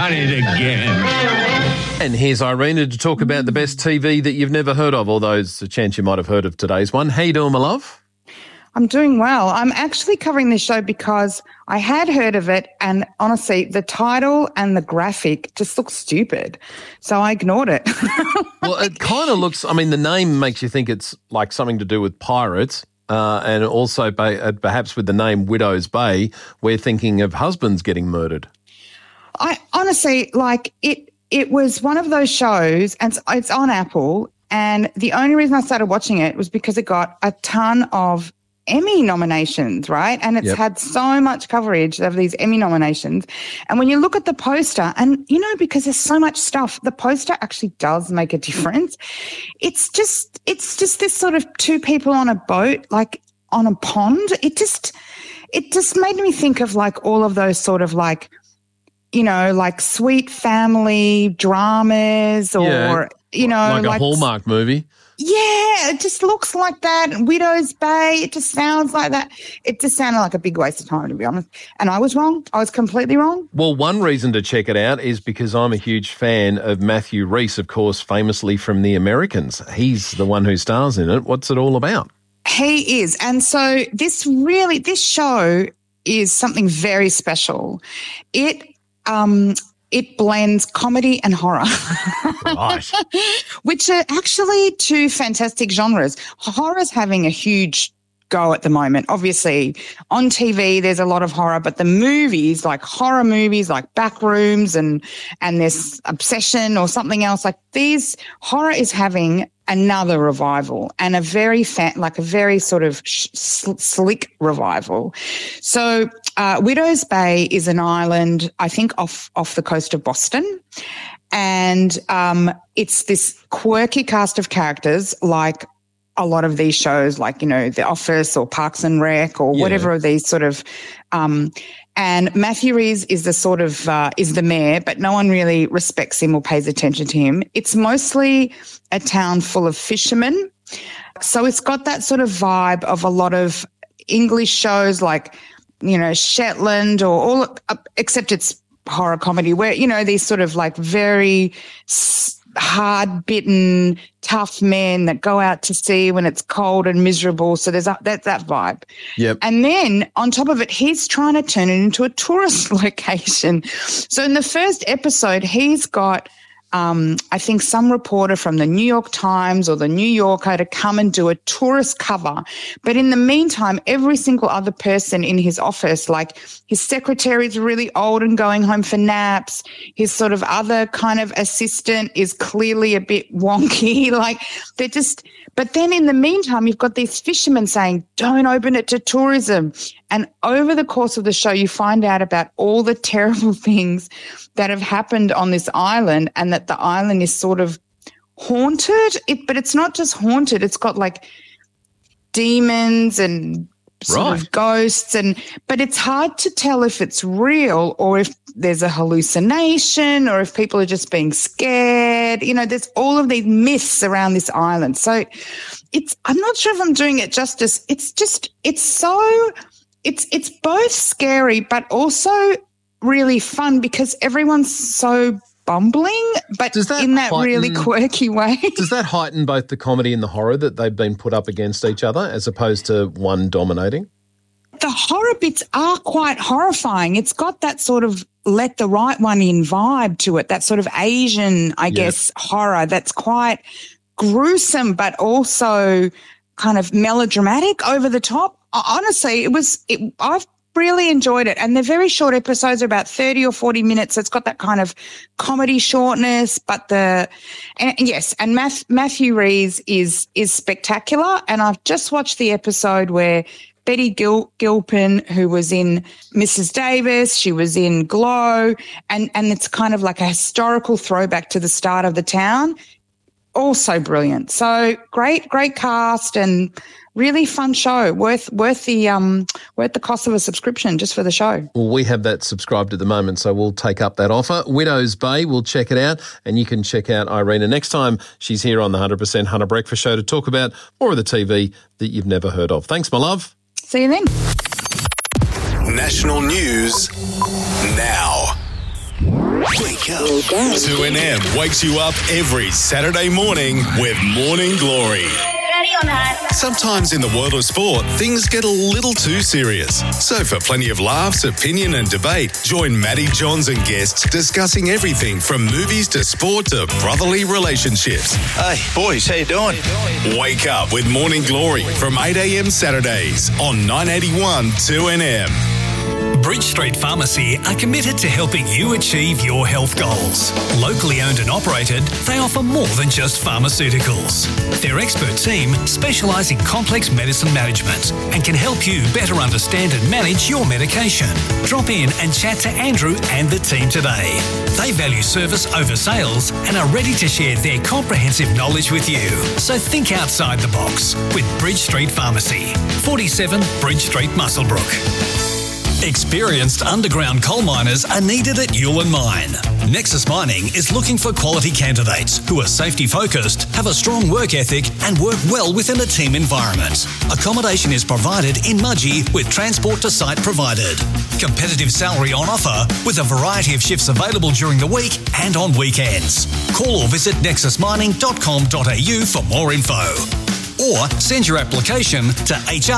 done it again. And here's Irina to talk about the best TV that you've never heard of, although there's a chance you might have heard of today's one. How you doing, my love? I'm doing well. I'm actually covering this show because I had heard of it, and honestly, the title and the graphic just look stupid. So I ignored it. Well, it kind of looks, I mean, the name makes you think it's like something to do with pirates. And also perhaps with the name Widow's Bay, we're thinking of husbands getting murdered. I honestly, like, it was one of those shows, and it's on Apple, and the only reason I started watching it was because it got a ton of Emmy nominations, right? And it's had so much coverage of these Emmy nominations. And when you look at the poster, and, you know, because there's so much stuff, the poster actually does make a difference. It's just this sort of two people on a boat, like on a pond. It just made me think of like all of those sort of like, you know, like sweet family dramas or, you know, like a Hallmark movie. Yeah, it just looks like that. Widow's Bay, it just sounds like that. It just sounded like a big waste of time, to be honest. And I was wrong. I was completely wrong. Well, one reason to check it out is because I'm a huge fan of Matthew Rhys, of course, famously from The Americans. He's the one who stars in it. What's it all about? He is. And so this show is something very special. It blends comedy and horror, Right. which are actually two fantastic genres. Horror's having a huge go at the moment. Obviously, on TV, there's a lot of horror, but the movies, like horror movies like Backrooms and this Obsession or something else, like these, horror is having another revival, and a very sort of slick revival. So Widow's Bay is an island, I think, off the coast of Boston, and it's this quirky cast of characters like a lot of these shows, like, you know, The Office or Parks and Rec or whatever of these sort of and Matthew Rhys is the sort of is the mayor, but no one really respects him or pays attention to him. It's mostly a town full of fishermen. So it's got that sort of vibe of a lot of English shows like, you know, Shetland or all, except it's horror comedy where, you know, these sort of like very hard-bitten, tough men that go out to sea when it's cold and miserable. So there's that vibe. Yep. And then on top of it, he's trying to turn it into a tourist location. So in the first episode, he's got I think some reporter from the New York Times or the New Yorker to come and do a tourist cover. But in the meantime, every single other person in his office, like his secretary is really old and going home for naps. His sort of other kind of assistant is clearly a bit wonky. Like they're just, but then in the meantime, you've got these fishermen saying, don't open it to tourism. And over the course of the show, you find out about all the terrible things that have happened on this island, and that the island is sort of haunted. But it's not just haunted. It's got like demons and sort of ghosts, but it's hard to tell if it's real or if there's a hallucination or if people are just being scared. You know, there's all of these myths around this island. So I'm not sure if I'm doing it justice. It's both scary but also really fun because everyone's so bumbling, but in that really quirky way. Does that heighten both the comedy and the horror that they've been put up against each other as opposed to one dominating? The horror bits are quite horrifying. It's got that sort of let the right one in vibe to it, that sort of Asian, I guess, horror that's quite gruesome but also kind of melodramatic, over the top. Honestly, I've really enjoyed it. And they're very short episodes, are about 30 or 40 minutes. So it's got that kind of comedy shortness, but Matthew Rhys is spectacular. And I've just watched the episode where Betty Gilpin, who was in Mrs. Davis, she was in Glow, and it's kind of like a historical throwback to the start of the town. Also brilliant. So great cast and really fun show. Worth the cost of a subscription just for the show. Well, we have that subscribed at the moment, so we'll take up that offer. Widow's Bay, we'll check it out, and you can check out Irina next time she's here on the 100% Hunter Breakfast Show to talk about more of the TV that you've never heard of. Thanks, my love. See you then. National news now. Blink Wake up. 2NM wakes you up every Saturday morning with Morning Glory. Sometimes in the world of sport, things get a little too serious. So for plenty of laughs, opinion and debate, join Matty Johns and guests discussing everything from movies to sport to brotherly relationships. Hey, boys, how you doing? Wake up with Morning Glory from 8 a.m. Saturdays on 981 2NM. Bridge Street Pharmacy are committed to helping you achieve your health goals. Locally owned and operated, they offer more than just pharmaceuticals. Their expert team specialise in complex medicine management and can help you better understand and manage your medication. Drop in and chat to Andrew and the team today. They value service over sales and are ready to share their comprehensive knowledge with you. So think outside the box with Bridge Street Pharmacy, 47 Bridge Street, Muswellbrook. Experienced underground coal miners are needed at Yulin Mine. Nexus Mining is looking for quality candidates who are safety focused, have a strong work ethic and work well within a team environment. Accommodation is provided in Mudgee with transport to site provided. Competitive salary on offer with a variety of shifts available during the week and on weekends. Call or visit nexusmining.com.au for more info. Or send your application to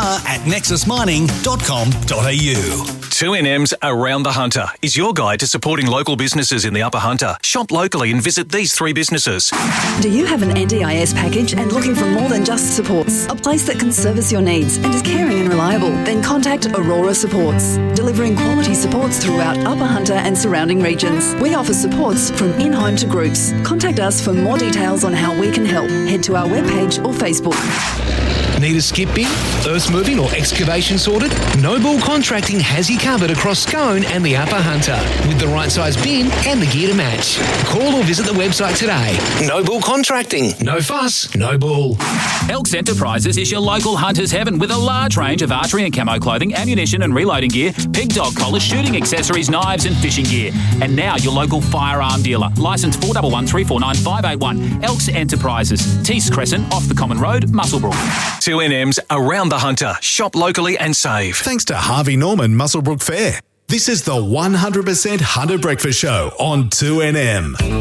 hr@nexusmining.com.au. 2NM's Around the Hunter is your guide to supporting local businesses in the Upper Hunter. Shop locally and visit these 3 businesses. Do you have an NDIS package and looking for more than just supports? A place that can service your needs and is caring and reliable? Then contact Aurora Supports, delivering quality supports throughout Upper Hunter and surrounding regions. We offer supports from in-home to groups. Contact us for more details on how we can help. Head to our webpage or Facebook. Need a skip bin, earth moving or excavation sorted? Noble Contracting has you covered across Scone and the Upper Hunter with the right size bin and the gear to match. Call or visit the website today. Noble Contracting. No fuss, no bull. Elks Enterprises is your local hunter's heaven with a large range of archery and camo clothing, ammunition and reloading gear, pig dog collars, shooting accessories, knives and fishing gear. And now your local firearm dealer. Licence 4113495581. Elks Enterprises. Tees Crescent off the Common Road, Muswellbrook. 2NM's Around the Hunter. Shop locally and save. Thanks to Harvey Norman Muswellbrook Fair. This is the 100% Hunter Breakfast Show on 2NM.